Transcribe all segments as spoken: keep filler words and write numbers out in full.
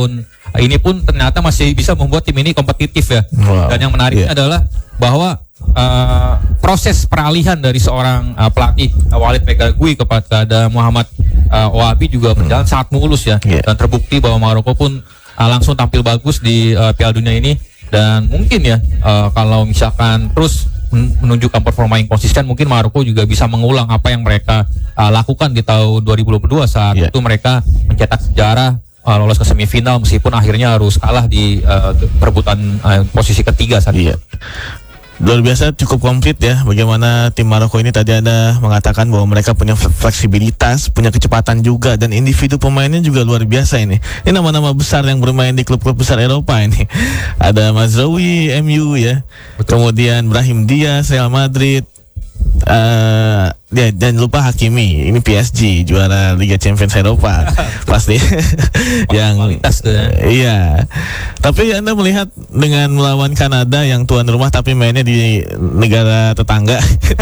tahun ini pun ternyata masih bisa membuat tim ini kompetitif ya. Wow. Dan yang menariknya yeah. adalah bahwa uh, proses peralihan dari seorang uh, pelatih uh, Walid Regragui kepada Muhammad uh, Wahabi juga berjalan hmm. sangat mulus ya. Yeah. Dan terbukti bahwa Maroko pun uh, langsung tampil bagus di uh, Piala Dunia ini. Dan mungkin ya uh, kalau misalkan terus menunjukkan performa yang konsisten, mungkin Maroko juga bisa mengulang apa yang mereka uh, lakukan di tahun dua ribu dua puluh dua saat yeah. itu mereka mencetak sejarah uh, lolos ke semifinal meskipun akhirnya harus kalah di uh, perebutan uh, posisi ketiga saat yeah. itu. Luar biasa, cukup komplit ya bagaimana tim Maroko ini. Tadi Anda mengatakan bahwa mereka punya fleksibilitas, punya kecepatan juga, dan individu pemainnya juga luar biasa ini. Ini nama-nama besar yang bermain di klub-klub besar Eropa ini. Ada Mazraoui M U ya. Betul. Kemudian Brahim Diaz Real Madrid. Uh, ya, dan lupa Hakimi, ini P S G juara Liga Champions Eropa pasti yang kualitas tuh ya. Iya. Tapi Anda melihat dengan melawan Kanada yang tuan rumah tapi mainnya di negara tetangga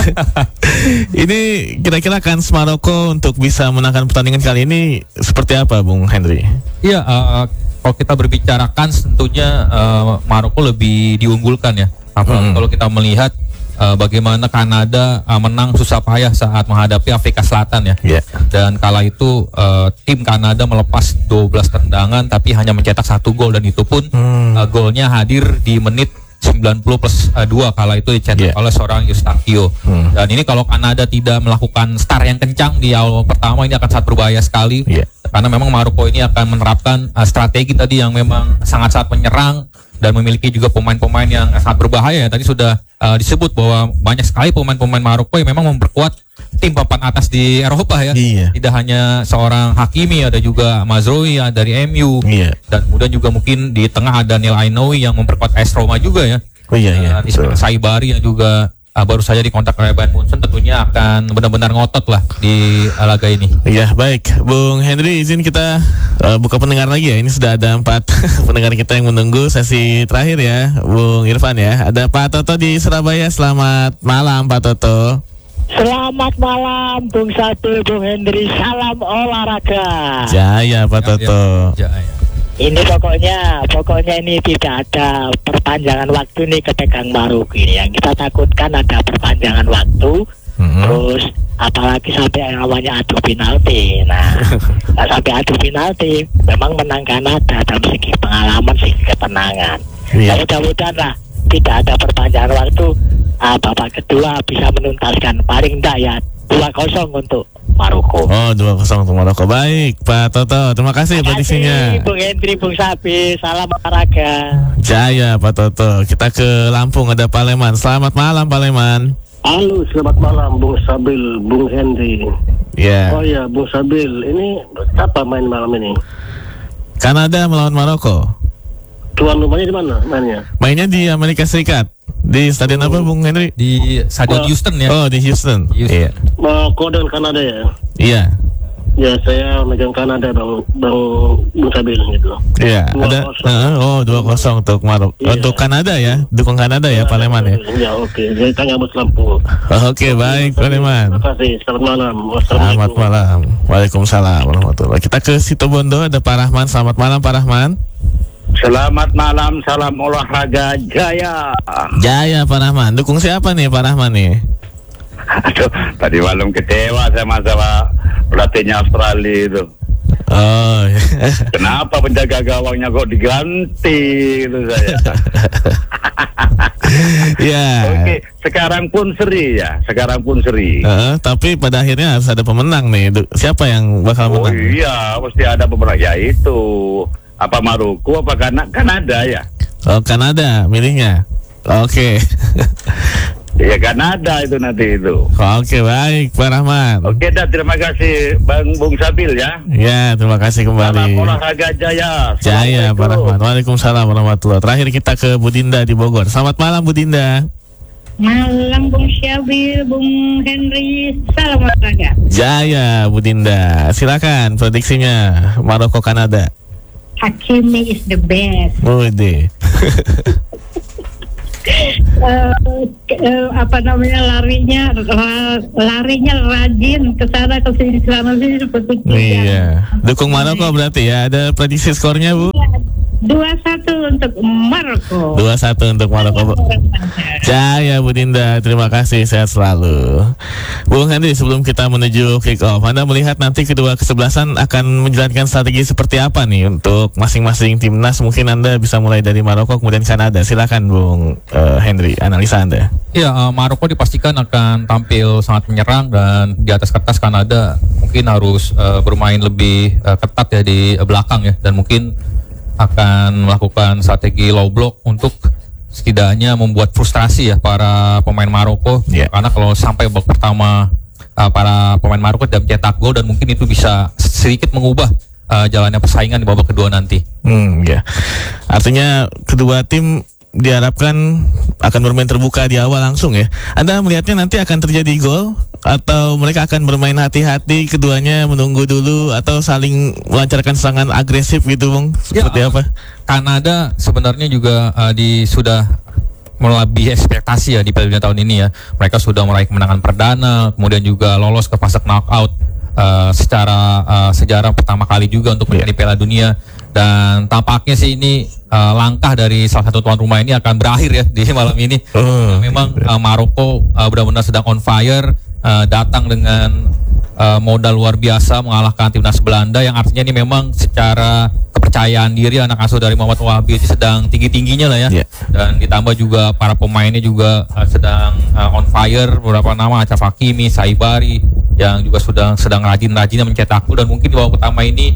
ini kira-kira kans Maroko untuk bisa menangkan pertandingan kali ini seperti apa, Bung Henry? Iya, uh, kalau kita berbicara kans tentunya uh, Maroko lebih diunggulkan ya. Apalagi hmm. kalau kita melihat Uh, bagaimana Kanada uh, menang susah payah saat menghadapi Afrika Selatan ya. Yeah. Dan kala itu uh, tim Kanada melepas dua belas tendangan tapi hanya mencetak satu gol, dan itu pun hmm. uh, golnya hadir di menit sembilan puluh plus dua kala itu dicetak yeah. oleh seorang Eustáquio. Hmm. Dan ini kalau Kanada tidak melakukan start yang kencang di awal pertama ini akan sangat berbahaya sekali. Yeah. Karena memang Maroko ini akan menerapkan uh, strategi tadi yang memang sangat-sangat menyerang dan memiliki juga pemain-pemain yang sangat berbahaya ya. Tadi sudah uh, disebut bahwa banyak sekali pemain-pemain Maroko yang memang memperkuat tim papan atas di Eropa ya. Iya. Tidak hanya seorang Hakimi, ada juga Mazraoui ya, dari M U. Iya. Dan kemudian juga mungkin di tengah ada Neil Ainoui yang memperkuat A S Roma juga ya. Oh iya iya. Uh, Ismail Saibari yang juga uh, baru saja dikontak oleh Bayern Munchen, tentunya akan benar-benar ngotot lah di uh, laga ini. Iya, baik. Bung Henry, izin kita uh, buka pendengar lagi ya. Ini sudah ada empat pendengar kita yang menunggu sesi terakhir ya, Bung Irfan ya. Ada Pak Toto di Surabaya. Selamat malam, Pak Toto. Selamat malam, Bung Sabil, Bung Henry. Salam olahraga. Jaya, Pak Toto. Jaya. Ini pokoknya, pokoknya ini tidak ada perpanjangan waktu nih kepegang Maroko ini. Yang kita takutkan ada perpanjangan waktu, mm-hmm. terus apalagi sampai yang namanya adu penalti. Nah, sampai adu penalti, memang menang Kanada dalam segi pengalaman, segi ketenangan. Yeah. Ya, mudah-mudahan lah tidak ada perpanjangan waktu. Ah, babak kedua bisa menuntaskan paling enggak ya dua kosong untuk Maroko. Oh, dua kosong untuk Maroko. Baik, Pak Toto. Terima kasih prediksinya. Bung Hendri, Bung Sabi, salam olahraga. Jaya, Pak Toto. Kita ke Lampung, ada Pak Leman. Selamat malam, Pak Leman. Halo, selamat malam, Bung Sabil, Bung Hendri. Ya. Yeah. Oh ya, Bung Sabil. Ini apa main malam ini? Kanada melawan Maroko. Tuan rumahnya di mana mainnya? Mainnya di Amerika Serikat. Di stadion oh. apa, Bung Henry? Di stadion Houston ya. Oh, di Houston. Houston. Iya. Maroko dan Kanada ya? Iya. Ya, saya megang Kanada, Bang, Bang Bung Sabil gitu. Iya, ada uh, oh dua kosong untuk Maroko. Iya. Untuk Kanada ya, dukung Kanada ya, Pak Leman ya. Ya, oke. Okay. Saya tanya Bos Lampung. Oke, okay, baik, Pak Leman. Terima kasih. Selamat malam. Selamat malam. Waalaikumsalam warahmatullahi. Kita ke Situbondo, ada Pak Rahman. Selamat malam, Pak Rahman. Selamat malam, salam olahraga, jaya. Jaya, Pak Rahman. Dukung siapa nih, Pak Rahman nih? Aduh, tadi malam kecewa saya masalah pelatihnya Australia itu. Oh. Kenapa penjaga gawangnya kok diganti itu saya? Ya. Oke, sekarang pun seri ya, sekarang pun seri. Uh, tapi pada akhirnya harus ada pemenang nih. Siapa yang bakal oh, menang? Oh iya, mesti ada pemenang. Ya itu. Apa Maroko apa kan Kanada ya? Oh, Kanada milihnya. Oke. Okay. Ya Kanada itu nanti itu. Oke, okay, baik Pak Rahman. Oke, dah terima kasih Bang Bung Sabil ya. Ya, terima kasih kembali. Salam olahraga jaya. Jaya Pak Rahman. Waalaikumsalam warahmatullahi. Terakhir kita ke Bu Dinda di Bogor. Selamat malam Bu Dinda. Malam Bung Syabil, Bung Henry. Salam olahraga. Jaya Bu Dinda. Silakan prediksinya Maroko Kanada. Hakimi is the best. Oh deh. uh, uh, apa namanya larinya la, larinya rajin ke sana ke sini sana sini seperti iya. Dukung Maroko berarti ya. Ada prediksi skornya Bu? Iya, dua satu untuk Maroko. dua satu untuk Maroko. Jaya Bu Dinda, terima kasih, sehat selalu. Bung Henry, sebelum kita menuju kick off, Anda melihat nanti kedua kesebelasan akan menjalankan strategi seperti apa nih untuk masing-masing timnas? Mungkin Anda bisa mulai dari Maroko kemudian Kanada. Silakan Bung uh, Henry, analisa Anda. Ya, uh, Maroko dipastikan akan tampil sangat menyerang dan di atas kertas Kanada mungkin harus uh, bermain lebih uh, ketat ya di uh, belakang ya, dan mungkin akan melakukan strategi low block untuk setidaknya membuat frustrasi ya para pemain Maroko. Yeah. Karena kalau sampai babak pertama uh, para pemain Maroko tidak mencetak gol, dan mungkin itu bisa sedikit mengubah uh, jalannya persaingan di babak kedua nanti. Hmm, ya. Artinya kedua tim diharapkan akan bermain terbuka di awal langsung ya. Anda melihatnya nanti akan terjadi gol atau mereka akan bermain hati-hati, keduanya menunggu dulu atau saling melancarkan serangan agresif gitu, Bung? Seperti ya, apa? Kanada sebenarnya juga uh, di sudah melebihi ekspektasi ya di Piala Dunia tahun ini ya. Mereka sudah meraih kemenangan perdana, kemudian juga lolos ke fase knockout uh, secara uh, sejarah pertama kali juga untuk menjadi Piala Dunia. Dan tampaknya sih ini uh, langkah dari salah satu tuan rumah ini akan berakhir ya di malam ini. Oh, memang uh, Maroko uh, benar-benar sedang on fire, uh, datang dengan uh, modal luar biasa mengalahkan timnas Belanda, yang artinya ini memang secara kepercayaan diri anak asuh dari Muhammad Wahabi ini sedang tinggi-tingginya lah ya. Yeah. Dan ditambah juga para pemainnya juga uh, sedang uh, on fire, beberapa nama Achraf Hakimi, Saibari yang juga sudah sedang rajin-rajinnya mencetak gol, dan mungkin di babak pertama ini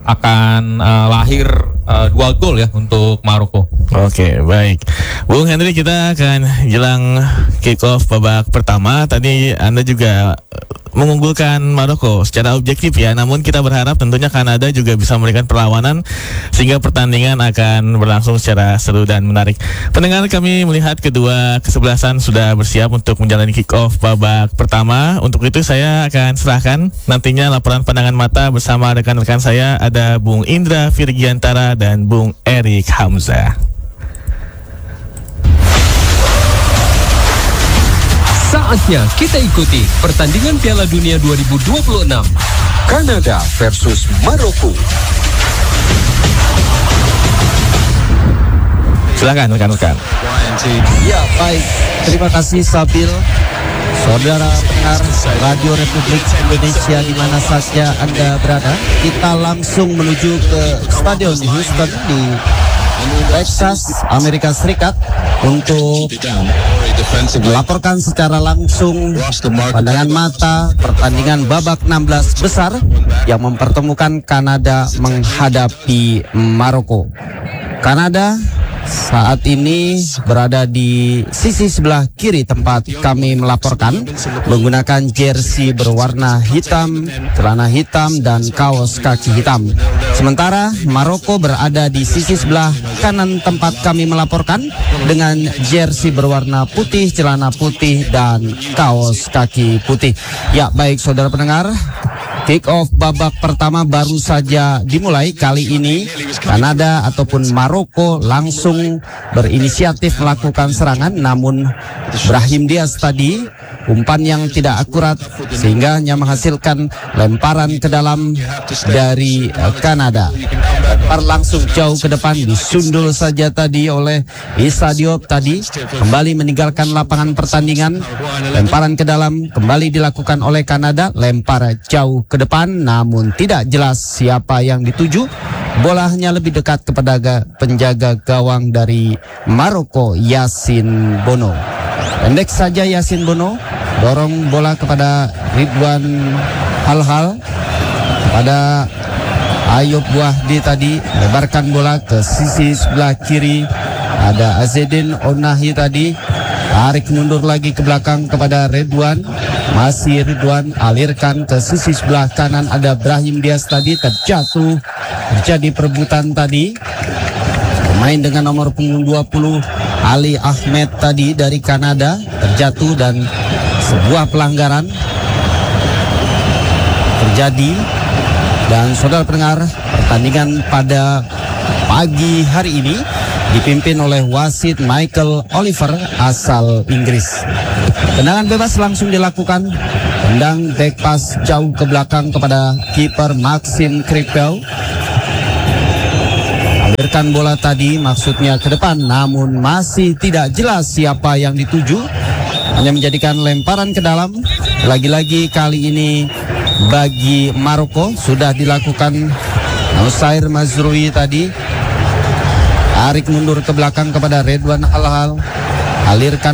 akan uh, lahir uh, dua gol ya untuk Maroko. Oke, baik. Bung Henry, kita akan jelang kick off babak pertama. Tadi Anda juga mengunggulkan Maroko secara objektif ya, namun kita berharap tentunya Kanada juga bisa memberikan perlawanan sehingga pertandingan akan berlangsung secara seru dan menarik. Pendengar, kami melihat kedua kesebelasan sudah bersiap untuk menjalani kick off babak pertama. Untuk itu saya akan serahkan nantinya laporan pandangan mata bersama rekan-rekan saya, ada Bung Indra Virgiantara dan Bung Erik Hamzah. Saatnya kita ikuti pertandingan Piala Dunia dua ribu dua puluh enam, Kanada versus Maroko. Silakan rekan-rekan. Ya, baik. Terima kasih Sabil. Saudara pendengar Radio Republik Indonesia di mana saja Anda berada, kita langsung menuju ke Stadion Houston di Texas, Amerika Serikat untuk melaporkan secara langsung pandangan mata pertandingan babak enam belas besar yang mempertemukan Kanada menghadapi Maroko. Kanada saat ini berada di sisi sebelah kiri tempat kami melaporkan, menggunakan jersey berwarna hitam, celana hitam, dan kaos kaki hitam. Sementara Maroko berada di sisi sebelah kanan tempat kami melaporkan dengan jersey berwarna putih, celana putih, dan kaos kaki putih. Ya, baik saudara pendengar, kick off babak pertama baru saja dimulai. Kali ini Kanada ataupun Maroko langsung berinisiatif melakukan serangan, namun Brahim Diaz tadi umpan yang tidak akurat sehingga hanya menghasilkan lemparan ke dalam dari Kanada. Lempar langsung jauh ke depan, disundul saja tadi oleh Issa Diop tadi, kembali meninggalkan lapangan pertandingan. Lemparan ke dalam kembali dilakukan oleh Kanada, lempar jauh ke depan namun tidak jelas siapa yang dituju. Bola hanya lebih dekat kepada penjaga gawang dari Maroko, Yasin Bono. Pendek saja Yasin Bono, dorong bola kepada Ridwan Halhal, kepada Ayub Wahdi tadi, lebarkan bola ke sisi sebelah kiri. Ada Azedin Onahi tadi, tarik mundur lagi ke belakang kepada Ridwan. Masih Ridwan, alirkan ke sisi sebelah kanan, ada Brahim Diaz tadi, terjatuh. Terjadi perebutan tadi. Pemain dengan nomor punggung dua puluh Ali Ahmed tadi dari Kanada terjatuh dan sebuah pelanggaran terjadi. Dan saudara pendengar, pertandingan pada pagi hari ini dipimpin oleh wasit Michael Oliver asal Inggris. Tendangan bebas langsung dilakukan. Tendang back pass jauh ke belakang kepada kiper Maxim Kripel. Alirkan bola tadi maksudnya ke depan, namun masih tidak jelas siapa yang dituju. Hanya menjadikan lemparan ke dalam. Lagi-lagi kali ini bagi Maroko sudah dilakukan Nusair Mazrui tadi. Tarik mundur ke belakang kepada Redwan Halhal. Alirkan